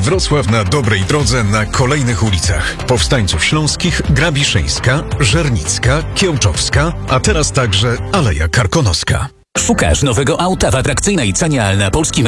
Wrocław na dobrej drodze na kolejnych ulicach. Powstańców Śląskich, Grabiszyńska, Żernicka, Kiełczowska, a teraz także Aleja Karkonoska. Szukasz nowego auta w atrakcyjnej cenie, ale na polskim